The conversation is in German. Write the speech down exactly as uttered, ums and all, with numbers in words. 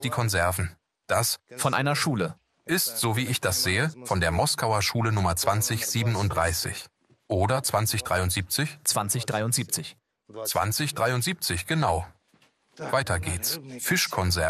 die Konserven. Das Von einer Schule. ist, so wie ich das sehe, von der Moskauer Schule Nummer zwanzig siebenunddreißig. Oder zwanzig dreiundsiebzig? zwanzig dreiundsiebzig. zwanzig dreiundsiebzig, genau. Weiter geht's. Fischkonserven.